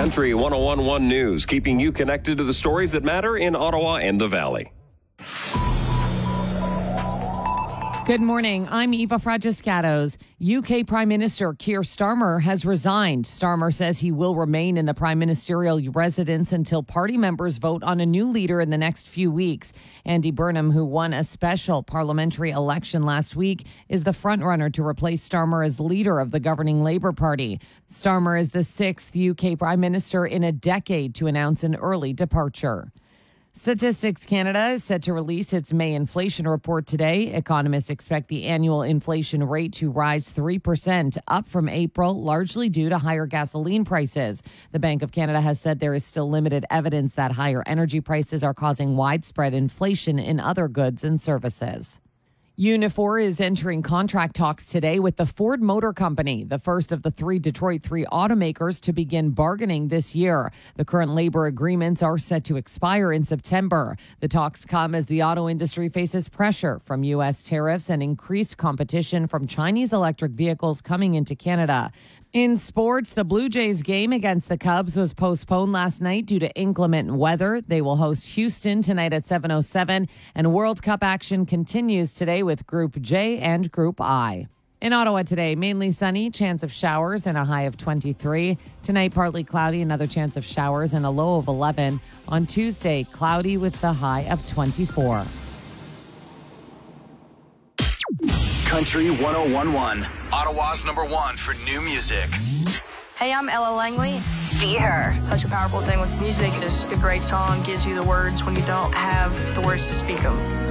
Country 101.1 News, keeping you connected to the stories that matter in Ottawa and the Valley. Good morning. I'm Eva Fragiscatos. UK Prime Minister Keir Starmer has resigned. Starmer says he will remain in the prime ministerial residence until party members vote on a new leader in the next few weeks. Andy Burnham, who won a special parliamentary election last week, is the frontrunner to replace Starmer as leader of the governing Labour Party. Starmer is the sixth UK Prime Minister in a decade to announce an early departure. Statistics Canada is set to release its May inflation report today. Economists expect the annual inflation rate to rise 3%, up from April, largely due to higher gasoline prices. The Bank of Canada has said there is still limited evidence that higher energy prices are causing widespread inflation in other goods and services. Unifor is entering contract talks today with the Ford Motor Company, the first of the three Detroit 3 automakers to begin bargaining this year. The current labor agreements are set to expire in September. The talks come as the auto industry faces pressure from U.S. tariffs and increased competition from Chinese electric vehicles coming into Canada. In sports, the Blue Jays game against the Cubs was postponed last night due to inclement weather. They will host Houston tonight at 7:07, and World Cup action continues today with Group J and Group I. In Ottawa today, mainly sunny, chance of showers and a high of 23. Tonight, partly cloudy, another chance of showers and a low of 11. On Tuesday, cloudy with the high of 24. Country 101.1, Ottawa's number one for new music. Hey, I'm Ella Langley. Be Her. Such a powerful thing with music is a great song gives you the words when you don't have the words to speak them.